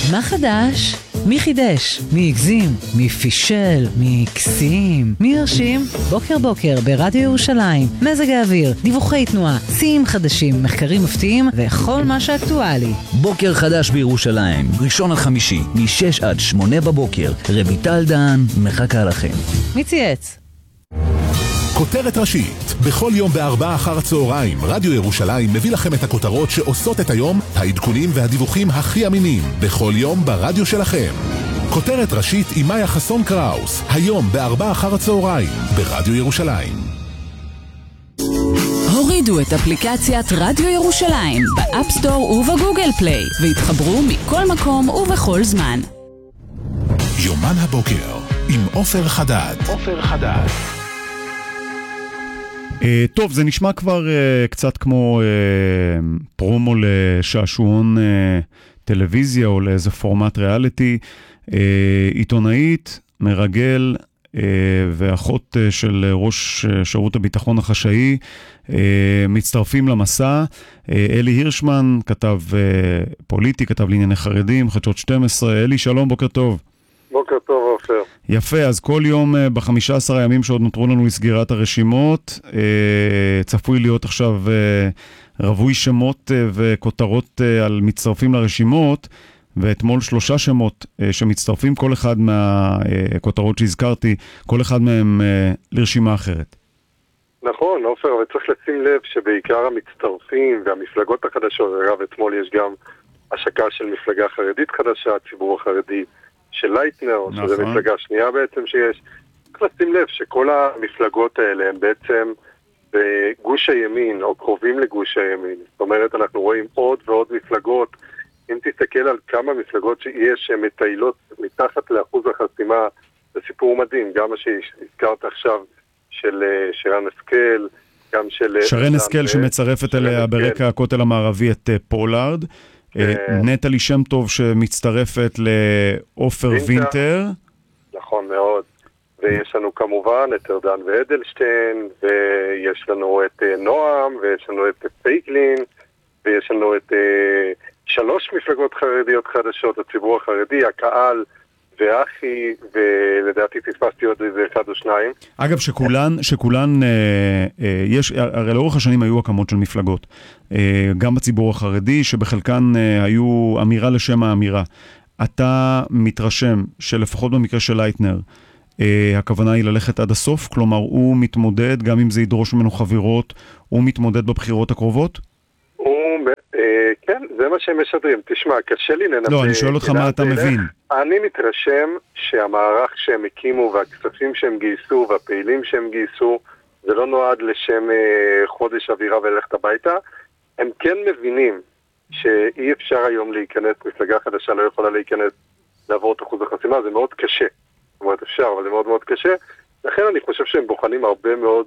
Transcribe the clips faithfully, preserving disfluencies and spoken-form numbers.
מה חדש? מי חידש? מי הגזים? מי פישל? מי קסים? מי הרשים? בוקר בוקר ברדיו ירושלים, מזג האוויר, דיווחי תנועה, שיאים חדשים, מחקרים מפתיעים וכל מה שאקטואלי. בוקר חדש בירושלים, ראשון עד חמישי, משש עד שמונה בבוקר. רויטל דהן מחכה לכם. מי צייץ? כותרת ראשית, בכל יום בארבעה אחר הצהריים, רדיו ירושלים מביא לכם את הכותרות שעושות את היום, העדכונים והדיווחים הכי אמינים, בכל יום ברדיו שלכם. כותרת ראשית עם מאיה חסון קראוס, היום בארבעה אחר הצהריים, ברדיו ירושלים. הורידו את אפליקציית רדיו ירושלים באפסטור ובגוגל פליי, והתחברו מכל מקום ובכל זמן. יומן הבוקר עם עופר חדד. עופר חדד. Uh, טוב, זה נשמע כבר uh, קצת כמו uh, פרומו לשעשועון uh, טלוויזיה או לאיזה פורמט ריאליטי. uh, עיתונאית, מרגל uh, ואחות uh, של ראש uh, שירות הביטחון החשאי uh, מצטרפים למסע. uh, אלי הירשמן, כתב uh, פוליטי, כתב לענייני חרדים, חדשות שתים עשרה. אלי, שלום, בוקר טוב. בוקר טוב, עופר. יפה, אז כל יום בחמישה עשר הימים שעוד נותרו לנו לסגירת הרשימות, צפוי להיות עכשיו רבוי שמות וכותרות על מצטרפים לרשימות, ואתמול שלושה שמות שמצטרפים, כל אחד מהכותרות שהזכרתי, כל אחד מהם לרשימה אחרת. נכון, עופר, אבל צריך לשים לב שבעיקר המצטרפים והמפלגות החדשות, אגב, אתמול יש גם השקה של מפלגה חרדית חדשה, הציבור החרדי, של לייטנר, נכון. שזו מפלגה שנייה בעצם שיש. צריך לשים לב שכל המפלגות האלה הם בעצם בגוש הימין, או קרובים לגוש הימין. זאת אומרת, אנחנו רואים עוד ועוד מפלגות. אם תסתכל על כמה מפלגות שיש שמטיילות מתחת לאחוז החסימה, זה סיפור מדהים. גם מה שהזכרת עכשיו של שרן השכל, גם של... שרן השכל שמצרפת אליה ברקע הכותל המערבי את פולארד. נטלי שם טוב שמצטרפת לאופר וינטר. נכון מאוד. ויש לנו כמובן את ארדן ואדלשטיין, ויש לנו את נועם, ויש לנו את פייגלין, ויש לנו את שלוש מפלגות חרדיות חדשות, הציבור החרדי, הקהל ואחי, ולדעתי תספסתי עוד איזה אחד או שניים. אגב, שכולן, שכולן, אה, אה, יש, הרי לאורך השנים היו הקמות של מפלגות, אה, גם בציבור החרדי, שבחלקן אה, היו אמירה לשם האמירה. אתה מתרשם שלפחות במקרה של לייטנר, אה, הכוונה היא ללכת עד הסוף, כלומר הוא מתמודד, גם אם זה ידרוש ממנו חברות, הוא מתמודד בבחירות הקרובות? כן, זה מה שהם משדרים. תשמע, קשה לי לנבא... לא, אני שואל אותך מה אתה מבין. אני מתרשם שהמערך שהם הקימו והכספים שהם גייסו והפעילים שהם גייסו, זה לא נועד לשם חודש אווירה וללכת הביתה. הם כן מבינים שאי אפשר היום להיכנס, מפלגה חדשה לא יכולה להיכנס, לעבור את אחוז החסימה, זה מאוד קשה. זאת אומרת, אפשר, אבל זה מאוד מאוד קשה. לכן אני חושב שהם בוחנים הרבה מאוד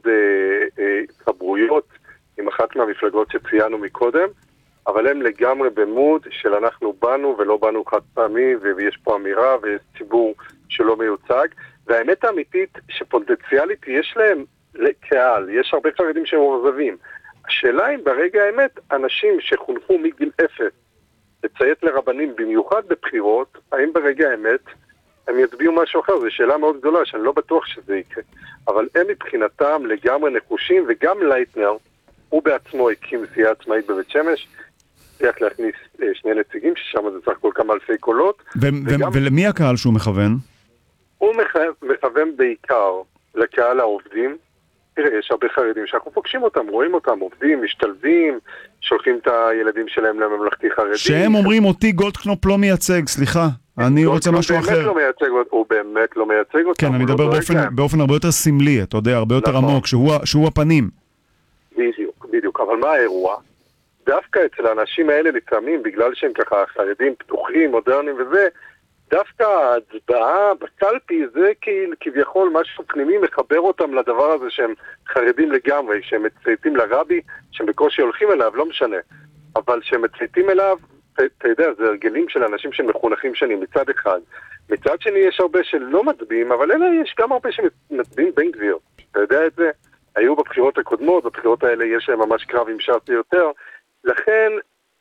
התחברויות עם אחת מהמפלגות שציינו מקודם, אבל הם לגמרי במוד של אנחנו באנו ולא באנו חד פעמי, ויש פה אמירה ויש ציבור שלא מיוצג. והאמת האמיתית שפוטנציאלית יש להם לקהל, יש הרבה חרדים שהם מעורבים. השאלה אם ברגע האמת אנשים שחונכו מגיל אפס לציית לרבנים במיוחד בבחירות, האם ברגע האמת הם יצביעו משהו אחר? זו שאלה מאוד גדולה שאני לא בטוח שזה יקרה. אבל הם מבחינתם לגמרי נחושים, וגם לייטנר הוא בעצמו הקים סיעה עצמאית בבית שמש, צריך להכניס שני נציגים, ששם זה צריך כל כמה אלפי קולות. ולמי הקהל שהוא מכוון? הוא מכוון בעיקר לקהל העובדים. תראה, יש הרבה חרדים שאנחנו פוגשים אותם, רואים אותם, עובדים, משתלבים, שולחים את הילדים שלהם לממלכתי חרדי. שהם אומרים אותי גולדקנופ לא מייצג, סליחה, אני רוצה משהו אחר. הוא באמת לא מייצג אותם. כן, אני מדבר באופן הרבה יותר סמלי, אתה יודע, הרבה יותר עמוק, שהוא הפנים. בדיוק, בדיוק. אבל מה האירוע? דווקא אצל האנשים האלה לפעמים, בגלל שהם ככה חרדים, פתוחים, מודרניים וזה, דווקא ההצבעה בקלפי זה כביכול משהו פנימי מחבר אותם לדבר הזה שהם חרדים לגמרי, שהם מצייתים לרבי, שהם בקושי הולכים אליו, לא משנה. אבל שהם מצייתים אליו, אתה יודע, זה הרגלים של אנשים שמחונכים שנים מצד אחד. מצד שני יש הרבה שלא מצביעים, אבל אלה יש גם הרבה שמצביעים בן גביר. אתה יודע את זה? היו בבחירות הקודמות, בבחירות האלה יש להם ממש קרב עם ש"ס יותר. לכן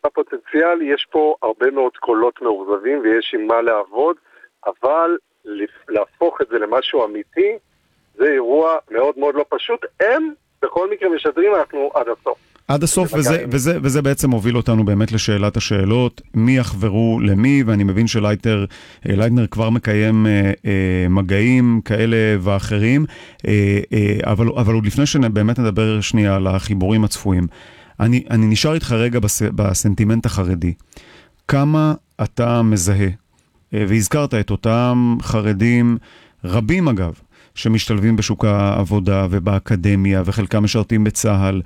בפוטנציאל יש פה הרבה מאוד קולות מעורבבים ויש עם מה לעבוד, אבל להפוך את זה למשהו אמיתי, זה אירוע מאוד מאוד לא פשוט. הם בכל מקרה משדרים, אנחנו עד הסוף. עד הסוף, וזה, וזה, וזה בעצם מוביל אותנו באמת לשאלת השאלות, מי יחברו למי, ואני מבין שלייטנר, לייטנר כבר מקיים אה, אה, מגעים כאלה ואחרים, אה, אה, אבל, אבל עוד לפני שבאמת נדבר שנייה על החיבורים הצפויים, אני, אני נשאר איתך רגע בס, בסנטימנט החרדי. כמה אתה מזהה, אה, והזכרת את אותם חרדים, רבים אגב, שמשתלבים בשוק העבודה ובאקדמיה, וחלקם משרתים בצהל,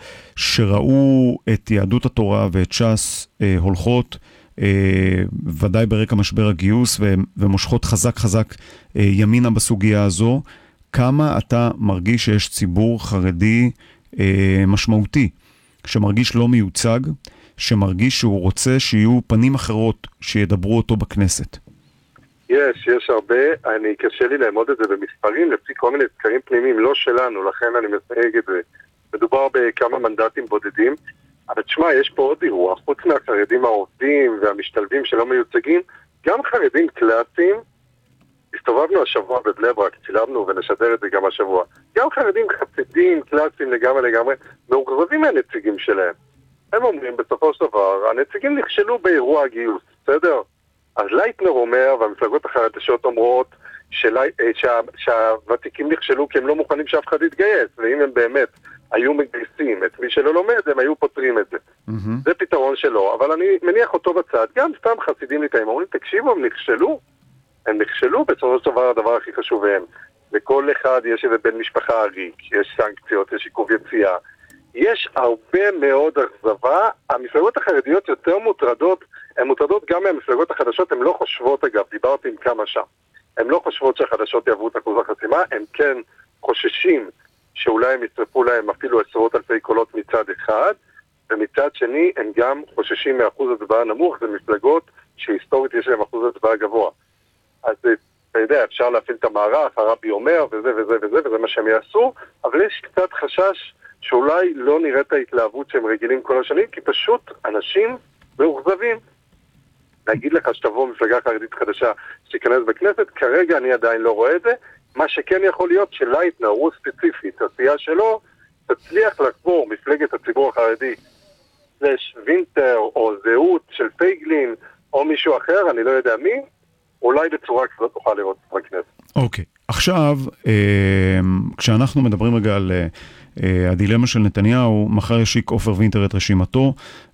שראו את יהדות התורה ואת ש"ס אה, הולכות, אה, ודאי ברקע משבר הגיוס, ו- ומושכות חזק חזק אה, ימינה בסוגיה הזו. כמה אתה מרגיש שיש ציבור חרדי אה, משמעותי, שמרגיש לא מיוצג, שמרגיש שהוא רוצה שיהיו פנים אחרות שידברו אותו בכנסת? יש, יש הרבה, אני קשה לי לעמוד את זה במספרים, לפי כל מיני סקרים פנימיים, לא שלנו, לכן אני מסייג את זה. מדובר בכמה מנדטים בודדים, אבל תשמע, יש פה עוד אירוע, חוץ מהחרדים העובדים והמשתלבים שלא מיוצגים, גם חרדים קלאסיים, הסתובבנו השבוע בבני ברק, צילמנו ונשדר את זה גם השבוע, גם חרדים חסידים, קלאסיים לגמרי לגמרי, מעורבים מהנציגים שלהם. הם אומרים בסופו של דבר, הנציגים נכשלו באירוע הגיוס, בסדר? אז לייטנר אומר, והמפלגות החדשות אומרות, שלי, שה, שהוותיקים נכשלו כי הם לא מוכנים שאף אחד יתגייס, ואם הם באמת היו מגייסים את מי שלא לומד, הם היו פותרים את זה. Mm-hmm. זה פתרון שלו, אבל אני מניח אותו בצד, גם סתם חסידים ליטאים, אומרים, תקשיבו, הם נכשלו, הם נכשלו, בסופו של דבר הדבר הכי חשוב הם. לכל אחד יש איזה בן משפחה עריק, יש סנקציות, יש עיכוב יציאה, יש הרבה מאוד אכזבה, המפלגות החרדיות יותר מוטרדות, הן מוטרדות גם מהמפלגות החדשות, הן לא חושבות אגב, דיברתי עם כמה שם, הן לא חושבות שהחדשות יעברו את אחוז החסימה, הן כן חוששים שאולי הם יצרפו להם אפילו עשרות אלפי קולות מצד אחד, ומצד שני הם גם חוששים מאחוז הצבעה נמוך, זה מפלגות שהיסטורית יש להם אחוז הצבעה גבוה. אז אתה יודע, אפשר להפעיל את המערך, הרבי אומר וזה וזה וזה, וזה מה שהם יעשו, אבל יש קצת חשש שאולי לא נראה את ההתלהבות שהם רגילים כל השנים, כי פשוט אנשים מאוכזבים. להגיד לך שתבוא מפלגה חרדית חדשה שתיכנס בכנסת, כרגע אני עדיין לא רואה את זה. מה שכן יכול להיות שלייטנר, הוא ספציפית, הסיעה שלו, תצליח לקבור מפלגת הציבור החרדי, סלש וינטר או זהות של פייגלין או מישהו אחר, אני לא יודע מי, אולי בצורה כזאת תוכל לראות בכנסת. אוקיי, עכשיו, כשאנחנו מדברים רגע על הדילמה של נתניהו, מחר ישיק עופר וינטר את רשימתו,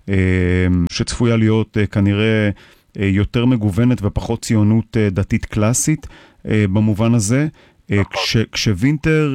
שצפויה להיות כנראה יותר מגוונת ופחות ציונות דתית קלאסית במובן הזה, כש, כשווינטר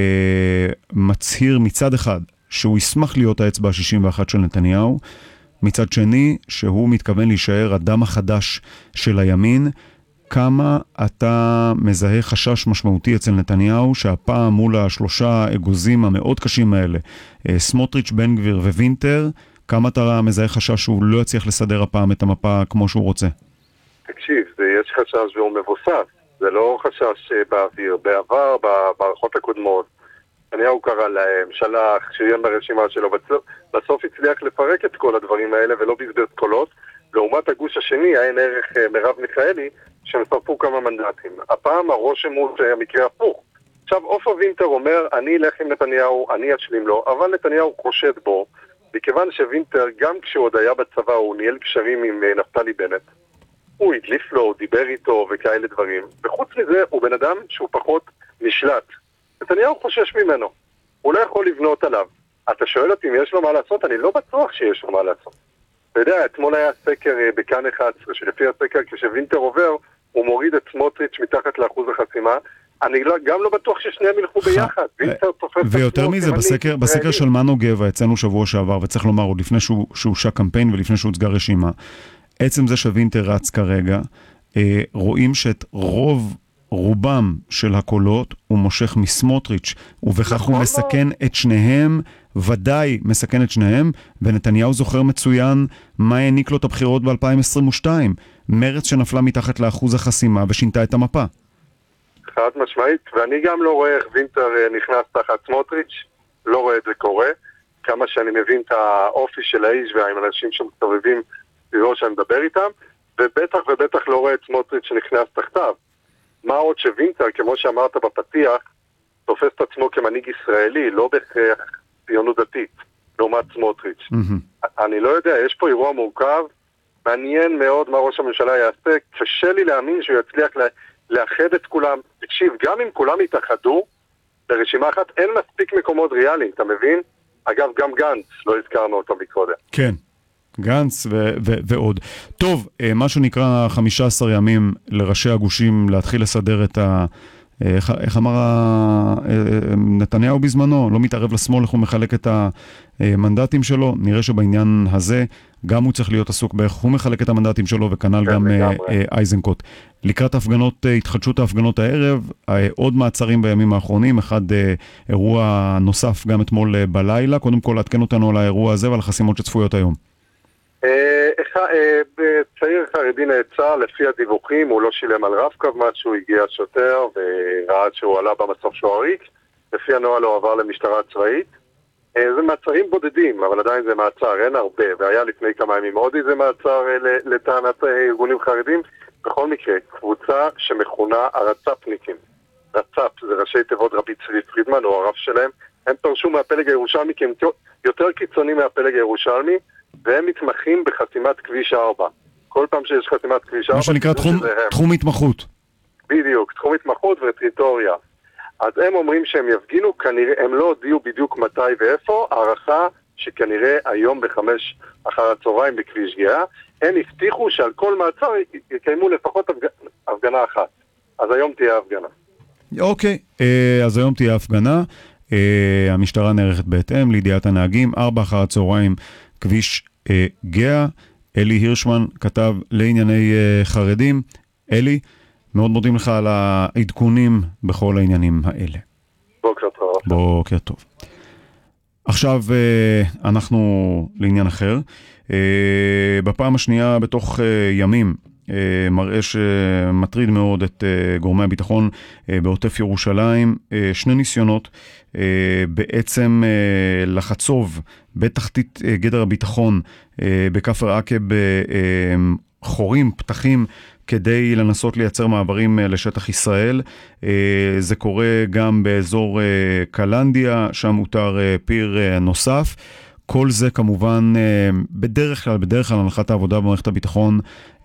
מצהיר מצד אחד שהוא ישמח להיות האצבע ה-שישים ואחת של נתניהו, מצד שני שהוא מתכוון להישאר הדם החדש של הימין, כמה אתה מזהה חשש משמעותי אצל נתניהו שהפעם מול השלושה אגוזים המאוד קשים האלה, סמוטריץ', בן גביר ווינטר, כמה אתה מזהה חשש שהוא לא יצליח לסדר הפעם את המפה כמו שהוא רוצה? תקשיב, זה יש חשש והוא מבוסס, זה לא חשש באוויר. בעבר, במערכות הקודמות, נתניהו קרא להם, שלח, שיהיה ברשימה שלו, בסוף הצליח לפרק את כל הדברים האלה ולא בזבז קולות, לעומת הגוש השני, היה ערך מרב מיכאלי, שמצרפו כמה מנדטים. הפעם הרושם הוא שהמקרה הפוך. עכשיו, עופר וינטר אומר, אני אלך עם נתניהו, אני אשלים לו, אבל נתניהו חושד בו, מכיוון שווינטר, גם כשהוא עוד היה בצבא, הוא ניהל קשרים עם נפתלי בנט. הוא הדליף לו, הוא דיבר איתו וכאלה דברים. וחוץ מזה, הוא בן אדם שהוא פחות נשלט. נתניהו חושש ממנו. הוא לא יכול לבנות עליו. אתה שואל אותי אם יש לו מה לעשות? אני לא בטוח שיש לו מה לעשות. אתה יודע, אתמול היה סקר בכאן אחת עשרה, שלפי הסקר כשווינטר עובר, הוא מוריד את סמוטריץ' מתחת לאחוז החסימה. אני לא, גם לא בטוח ששניהם ילכו ביחד. ויותר מזה, בסקר, בסקר של מנו גבע, יצאנו שבוע שעבר, וצריך לומר, עוד לפני שהוא, שהוא שק קמפיין ולפני שהוא הוצגה רשימה, עצם זה שווינטר רץ כרגע, אה, רואים שאת רוב רובם של הקולות הוא מושך מסמוטריץ', ובכך הוא מסכן את שניהם, ודאי מסכן את שניהם, ונתניהו זוכר מצוין מה העניק לו את הבחירות ב-אלפיים עשרים ושתיים, מרץ שנפלה מתחת לאחוז החסימה ושינתה את המפה. חד משמעית, ואני גם לא רואה איך וינטר נכנס תחת סמוטריץ', לא רואה את זה קורה. כמה שאני מבין את האופי של האיש ועם אנשים שמסתובבים סביבו שאני מדבר איתם, ובטח ובטח לא רואה את סמוטריץ' שנכנס תחתיו. מה עוד שווינטר, כמו שאמרת בפתיח, תופס את עצמו כמנהיג ישראלי, לא בהכרח ציונות דתית, לעומת סמוטריץ'. Mm-hmm. אני לא יודע, יש פה אירוע מורכב, מעניין מאוד מה ראש הממשלה יעשה, קשה לי להאמין שהוא יצליח לאחד את כולם. תקשיב, גם אם כולם יתאחדו, ברשימה אחת אין מספיק מקומות ריאליים, אתה מבין? אגב, גם גנץ, לא הזכרנו אותו מקודם. כן, גנץ ו- ו- ועוד. טוב, מה שנקרא חמישה עשר ימים לראשי הגושים להתחיל לסדר את ה... איך, איך אמר נתניהו בזמנו, לא מתערב לשמאל, איך הוא מחלק את המנדטים שלו. נראה שבעניין הזה גם הוא צריך להיות עסוק באיך הוא מחלק את המנדטים שלו, וכנ"ל גם אייזנקוט. לקראת ההפגנות, התחדשות ההפגנות הערב, עוד מעצרים בימים האחרונים, אחד אירוע נוסף גם אתמול בלילה. קודם כל, להתקן אותנו על האירוע הזה ועל החסימות שצפויות היום. צעיר חרדי נעצר, לפי הדיווחים הוא לא שילם על רב-קו משהו, הגיע שוטר וראה שהוא עלה במסוף שוערית, לפי הנוהל הוא עבר למשטרה צבאית. זה מעצרים בודדים, אבל עדיין זה מעצר, אין הרבה, והיה לפני כמה ימים עוד איזה מעצר לטענת ארגונים חרדים. בכל מקרה, קבוצה שמכונה הרצפניקים, רצפ זה ראשי תיבות רבי צבי פרידמן, הוא הרב שלהם, הם פרשו מהפלג הירושלמי כי הם יותר קיצונים מהפלג הירושלמי, והם מתמחים בחסימת כביש ארבע. כל פעם שיש חסימת כביש ארבע... מה שנקרא תחום, תחום התמחות. בדיוק, תחום התמחות וטריטוריה. אז הם אומרים שהם יפגינו, כנראה, הם לא הודיעו בדיוק מתי ואיפה, הערכה שכנראה היום בחמש אחר הצהריים בכביש גאה, הם הבטיחו שעל כל מעצר יקיימו לפחות הפג... הפגנה אחת. אז היום תהיה הפגנה. אוקיי, אז היום תהיה הפגנה. המשטרה נערכת בהתאם לידיעת הנהגים, ארבע אחר הצהריים כביש אה, גאה. אלי הירשמן כתב לענייני אה, חרדים. אלי, מאוד מודים לך על העדכונים בכל העניינים האלה. בוקר טוב. בוקר טוב. עכשיו אה, אנחנו לעניין אחר. אה, בפעם השנייה בתוך אה, ימים, אה, מראה שמטריד מאוד את אה, גורמי הביטחון אה, בעוטף ירושלים, אה, שני ניסיונות אה, בעצם אה, לחצוב בתחתית אה, גדר הביטחון אה, בכפר עקב אה, אה, חורים, פתחים, כדי לנסות לייצר מעברים אה, לשטח ישראל. אה, זה קורה גם באזור אה, קלנדיה, שם מותר אה, פיר אה, נוסף. כל זה כמובן בדרך כלל, בדרך כלל הנחת העבודה במערכת הביטחון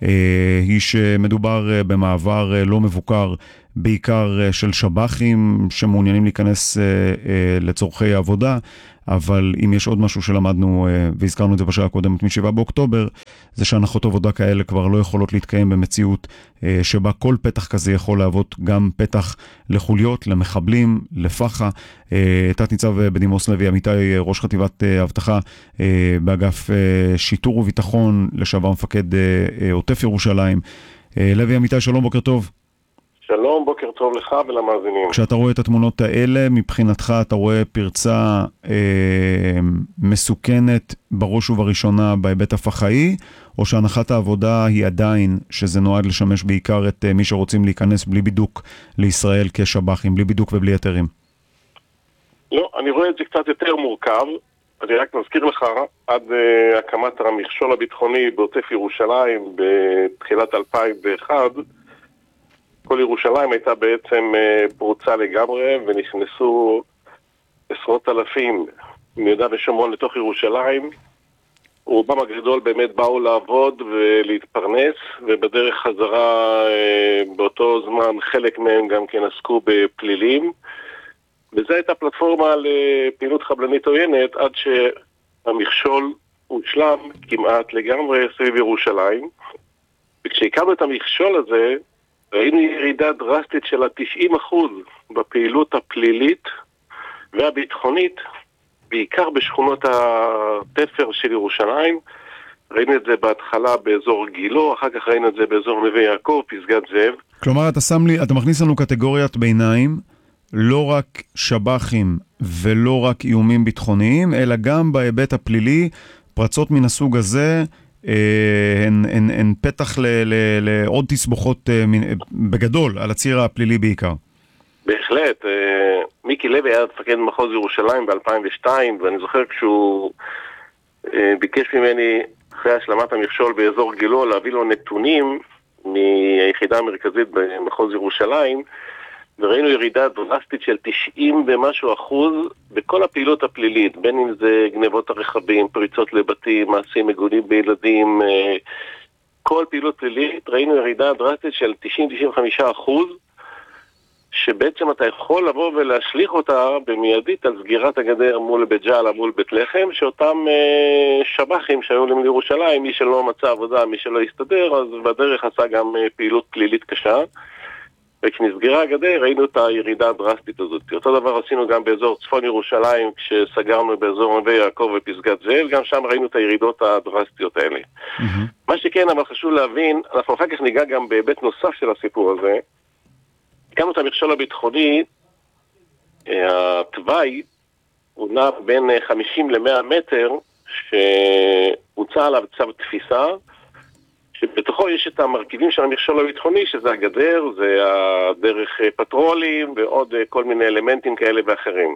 היא שמדובר במעבר לא מבוקר, בעיקר של שב"חים שמעוניינים להיכנס לצורכי העבודה, אבל אם יש עוד משהו שלמדנו והזכרנו את זה בשעה הקודמת משבעה באוקטובר, זה שהנחות עבודה כאלה כבר לא יכולות להתקיים במציאות שבה כל פתח כזה יכול להוות גם פתח לחוליות, למחבלים, לפחה. תת ניצב בדימוס לוי אמיתי, ראש חטיבת אבטחה באגף שיטור וביטחון, לשעבר מפקד עוטף ירושלים. לוי אמיתי, שלום, בוקר טוב. שלום, בוקר טוב לך ולמאזינים. כשאתה רואה את התמונות האלה, מבחינתך אתה רואה פרצה אה, מסוכנת בראש ובראשונה בהיבט הפח"עי, או שהנחת העבודה היא עדיין שזה נועד לשמש בעיקר את אה, מי שרוצים להיכנס בלי בידוק לישראל כשב"חים, בלי בידוק ובלי היתרים? לא, אני רואה את זה קצת יותר מורכב. אני רק מזכיר לך, עד uh, הקמת המכשול הביטחוני בעוטף ירושלים בתחילת אלפיים ואחת, כל ירושלים הייתה בעצם uh, פרוצה לגמרי, ונכנסו עשרות אלפים מיהודה ושומרון לתוך ירושלים. רובם הגדול באמת באו לעבוד ולהתפרנס, ובדרך חזרה uh, באותו זמן חלק מהם גם כן עסקו בפלילים. וזו הייתה פלטפורמה לפעילות חבלנית עוינת עד שהמכשול הושלם כמעט לגמרי סביב ירושלים. וכשהקמנו את המכשול הזה, ראינו ירידה דרסטית של ה-תשעים אחוז בפעילות הפלילית והביטחונית, בעיקר בשכונות התפר של ירושלים. ראינו את זה בהתחלה באזור גילו, אחר כך ראינו את זה באזור נווה יעקב, פסגת זאב. כלומר, אתה שם לי, אתה מכניס לנו קטגוריית ביניים, לא רק שב"חים ולא רק איומים ביטחוניים, אלא גם בהיבט הפלילי, פרצות מן הסוג הזה, אה, הן, הן, הן פתח ל, ל, לעוד תסבוכות אה, מין, בגדול על הציר הפלילי בעיקר. בהחלט. מיקי לוי היה מפקד מחוז ירושלים ב-אלפיים ושתיים, ואני זוכר כשהוא ביקש ממני אחרי השלמת המכשול באזור גילו להביא לו נתונים מהיחידה המרכזית במחוז ירושלים, וראינו ירידה דרסטית של תשעים ומשהו אחוז בכל הפעילות הפלילית, בין אם זה גנבות הרכבים, פריצות לבתים, מעשים מגונים בילדים, כל פעילות פלילית, ראינו ירידה דרסטית של תשעים עד תשעים וחמישה אחוז, שבעצם אתה יכול לבוא ולהשליך אותה במיידית על סגירת הגדר מול בית ג'אלה, מול בית לחם, שאותם אה, שבחים שהיו להם לירושלים, מי שלא מצא עבודה, מי שלא הסתדר, אז בדרך עשה גם אה, פעילות פלילית קשה. וכשנסגרה הגדר ראינו את הירידה הדרסטית הזאת. אותו דבר עשינו גם באזור צפון ירושלים, כשסגרנו באזור נווה יעקב ופסגת זאב, גם שם ראינו את הירידות הדרסטיות האלה. Mm-hmm. מה שכן, אבל חשוב להבין, אנחנו אחר כך ניגע גם בהיבט נוסף של הסיפור הזה, גם את המכשול הביטחוני, התוואי הוא נע בין חמישים למאה מטר, שהוצא עליו צו תפיסה, שבתוכו יש את המרכיבים של המכשול הביטחוני, שזה הגדר, זה הדרך פטרולים ועוד כל מיני אלמנטים כאלה ואחרים.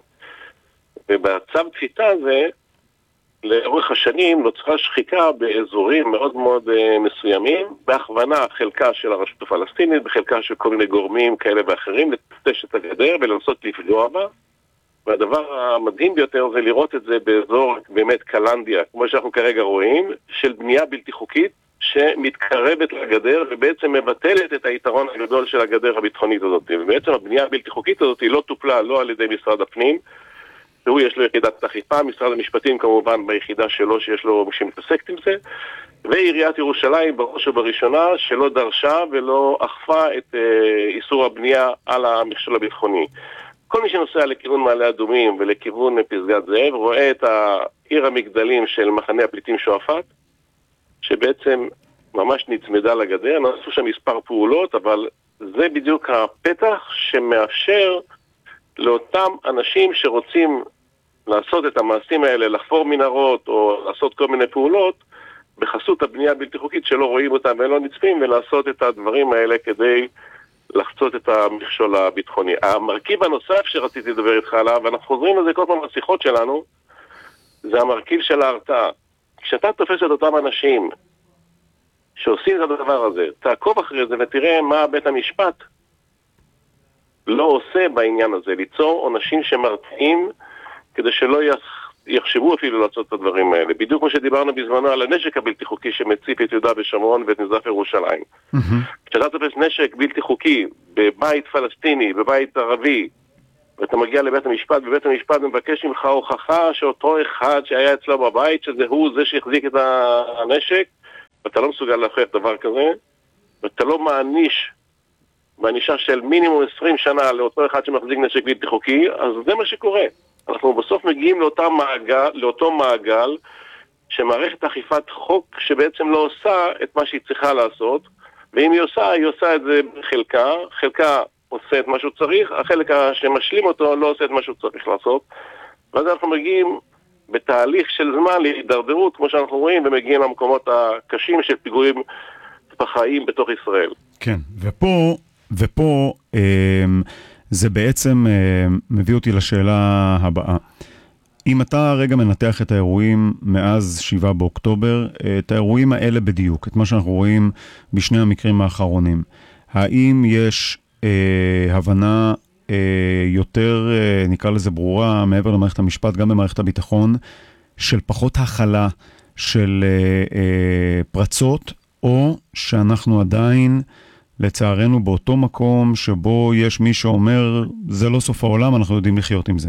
ובצו תפיסה הזה, לאורך השנים נוצרה שחיקה באזורים מאוד מאוד מסוימים, בהכוונה חלקה של הרשות הפלסטינית, בחלקה של כל מיני גורמים כאלה ואחרים, לטשטש את הגדר ולנסות לפגוע בה. והדבר המדהים ביותר זה לראות את זה באזור באמת קלנדיה, כמו שאנחנו כרגע רואים, של בנייה בלתי חוקית, שמתקרבת לגדר ובעצם מבטלת את היתרון הגדול של הגדר הביטחונית הזאת. ובעצם הבנייה הבלתי חוקית הזאת היא לא טופלה לא על ידי משרד הפנים, והוא יש לו יחידת אכיפה, משרד המשפטים כמובן ביחידה שלו שיש לו שמתעסקת עם זה, ועיריית ירושלים בראש ובראשונה שלא דרשה ולא אכפה את אה, איסור הבנייה על המכשול הביטחוני. כל מי שנוסע לכיוון מעלה אדומים ולכיוון פסגת זאב רואה את העיר המגדלים של מחנה הפליטים שועפאט, שבעצם ממש נצמדה לגדר, נעשו שם מספר פעולות, אבל זה בדיוק הפתח שמאפשר לאותם אנשים שרוצים לעשות את המעשים האלה, לחפור מנהרות או לעשות כל מיני פעולות, בחסות הבנייה הבלתי חוקית שלא רואים אותם ולא נצפים, ולעשות את הדברים האלה כדי לחצות את המכשול הביטחוני. המרכיב הנוסף שרציתי לדבר איתך עליו, ואנחנו חוזרים לזה כל פעם בשיחות שלנו, זה המרכיב של ההרתעה. כשאתה תופס את אותם אנשים שעושים את הדבר הזה, תעקוב אחרי זה ותראה מה בית המשפט לא עושה בעניין הזה, ליצור עונשים שמרתעים כדי שלא יחשבו אפילו לעשות את הדברים האלה. בדיוק כמו שדיברנו בזמנו על הנשק הבלתי חוקי שמציף את יהודה ושומרון ואת מזרח ירושלים. כשאתה תופס נשק בלתי חוקי בבית פלסטיני, בבית ערבי, ואתה מגיע לבית המשפט, ובית המשפט מבקש ממך הוכחה שאותו אחד שהיה אצלו בבית, שזה הוא זה שהחזיק את הנשק, ואתה לא מסוגל להוכיח דבר כזה, ואתה לא מעניש מענישה של מינימום עשרים שנה לאותו אחד שמחזיק נשק בלתי חוקי, אז זה מה שקורה. אנחנו בסוף מגיעים לאותו מעגל, לאותו מעגל שמערכת אכיפת חוק שבעצם לא עושה את מה שהיא צריכה לעשות, ואם היא עושה, היא עושה את זה בחלקה, חלקה עושה את מה שהוא צריך, החלק שמשלים אותו לא עושה את מה שהוא צריך לעשות, ואז אנחנו מגיעים בתהליך של זמן להידרדרות, כמו שאנחנו רואים, ומגיעים למקומות הקשים של פיגועים פח"עים בתוך ישראל. כן, ופה, ופה אה, זה בעצם אה, מביא אותי לשאלה הבאה. אם אתה רגע מנתח את האירועים מאז שבעה באוקטובר, את האירועים האלה בדיוק, את מה שאנחנו רואים בשני המקרים האחרונים, האם יש אה, הבנה אה, יותר, אה, נקרא לזה ברורה, מעבר למערכת המשפט, גם במערכת הביטחון, של פחות החלה של אה, אה, פרצות, או שאנחנו עדיין, לצערנו, באותו מקום שבו יש מי שאומר, זה לא סוף העולם, אנחנו יודעים לחיות עם זה.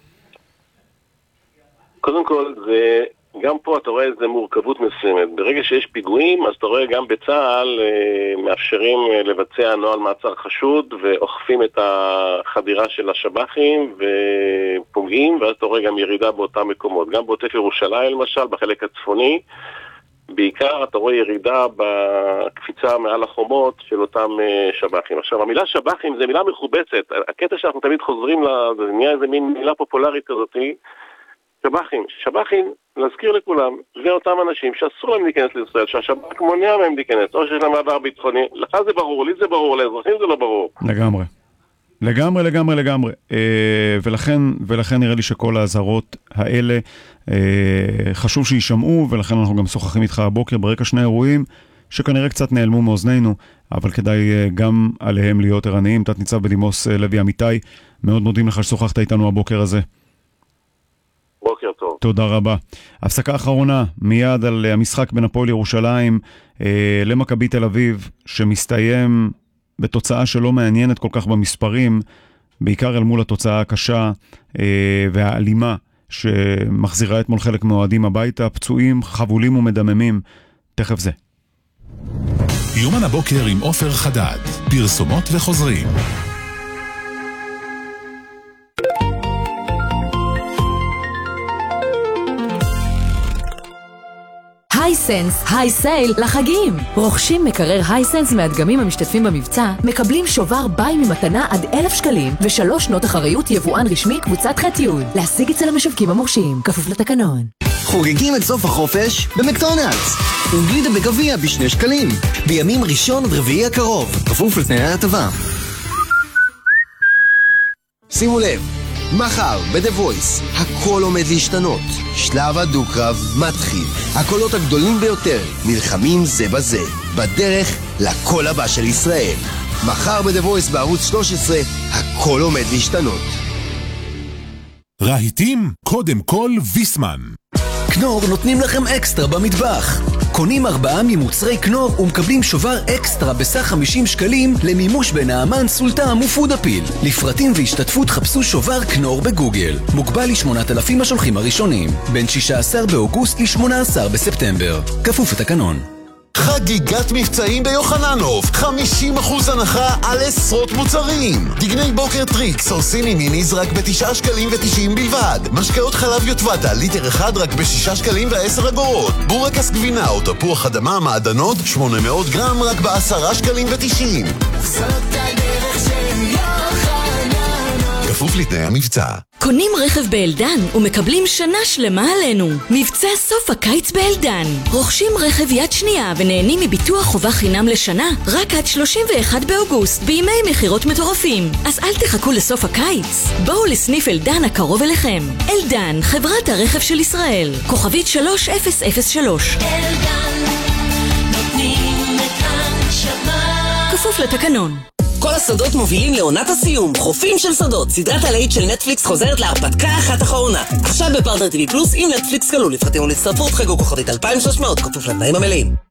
קודם כל, זה, גם פה אתה רואה איזו מורכבות מסוימת. ברגע שיש פיגועים, אז אתה רואה גם בצה"ל אה, מאפשרים אה, לבצע נוהל מעצר חשוד, ואוכפים את החדירה של השב"חים ופוגעים, ואז אתה רואה גם ירידה באותם מקומות. גם בעוטף ירושלים, למשל, בחלק הצפוני, בעיקר אתה רואה ירידה בקפיצה מעל החומות של אותם אה, שב"חים. עכשיו, המילה שב"חים זה מילה מכובצת. הקטע שאנחנו תמיד חוזרים לה, זה נהיה איזה מין מילה פופולרית כזאת, שב"חים. שב"חים, להזכיר לכולם, זה אותם אנשים שאסור להם להיכנס לישראל, שהשב"כ מונע מהם להיכנס, או שיש להם מעבר ביטחוני. לך זה ברור, לי זה ברור, לאזרחים זה לא ברור. לגמרי. לגמרי, לגמרי, לגמרי. אה, ולכן, ולכן נראה לי שכל ההזהרות האלה אה, חשוב שישמעו, ולכן אנחנו גם שוחחים איתך הבוקר ברקע שני אירועים, שכנראה קצת נעלמו מאוזנינו, אבל כדאי אה, גם עליהם להיות ערניים. תת ניצב בדימוס אה, לוי אמיתי, מאוד מודים לך ששוחחת איתנו הבוקר הזה. בוקר טוב. תודה רבה. הפסקה אחרונה, מיד על המשחק בין הפועל ירושלים אה, למכבי תל אביב, שמסתיים בתוצאה שלא מעניינת כל כך במספרים, בעיקר אל מול התוצאה הקשה אה, והאלימה שמחזירה אתמול חלק מהאוהדים הביתה, פצועים, חבולים ומדממים. תכף זה. יומן הבוקר עם עופר חדד, פרסומות וחוזרים. הייסנס, היי סייל לחגים. רוכשים מקרר הייסנס מהדגמים המשתתפים במבצע, מקבלים שובר ביי ממתנה עד אלף שקלים ושלוש שנות אחריות יבואן רשמי קבוצת ח'-י'. להשיג אצל המשווקים המורשים, כפוף לתקנון. חוגגים את סוף החופש במקדונלדס. וגלידה בגביע בשני שקלים. בימים ראשון עד רביעי הקרוב, כפוף לתנאי ההטבה. שימו לב, מחר ב-The Voice הכל עומד להשתנות. שלב הדו-קרב מתחיל. הקולות הגדולים ביותר נלחמים זה בזה, בדרך לקול הבא של ישראל. מחר ב-The Voice בערוץ שלוש עשרה הכל עומד להשתנות. רהיטים, קודם כל ויסמן. קנור נותנים לכם אקסטרה במטבח. קונים ארבעה ממוצרי קנור ומקבלים שובר אקסטרה בסך חמישים שקלים למימוש בנעמן, סולטם ופודאפיל. לפרטים והשתתפות חפשו שובר קנור בגוגל. מוגבל ל-שמונת אלפים השולחים הראשונים. בין שישה עשר באוגוסט ל-שמונה עשר בספטמבר. כפוף לתקנון. חגיגת מבצעים ביוחננוף, חמישים אחוז הנחה על עשרות מוצרים. דגני בוקר טריקס עושים עם מיניז רק בתשעה שקלים ותשעים בלבד. משקאות חלב יוטבתה ליטר אחד רק בשישה שקלים ועשר אגורות. בורקס גבינה או תפוח אדמה מעדנות שמונה מאות גרם רק בעשרה שקלים ותשעים. זאת הדרך של יוחננוף. כפוף לתנאי המבצע. קונים רכב באלדן ומקבלים שנה שלמה עלינו. מבצע סוף הקיץ באלדן. רוכשים רכב יד שנייה ונהנים מביטוח חובה חינם לשנה רק עד שלושים ואחד באוגוסט בימי מחירות מטורפים. אז אל תחכו לסוף הקיץ. בואו לסניף אלדן הקרוב אליכם. אלדן, חברת הרכב של ישראל. כוכבית שלוש אפס אפס שלוש. אלדן, נותנים את הנשמה. כפוף לתקנון. כל השדות מובילים לעונת הסיום. חופים של שדות, סדרת הלהיט של נטפליקס חוזרת להרפתקה אחת אחרונה. עכשיו בפרטנר טיווי פלוס עם נטפליקס כלול. לפרטים ולהצטרפות חגו כוכבית אלפיים ושלוש מאות, כפוף לתנאים המלאים.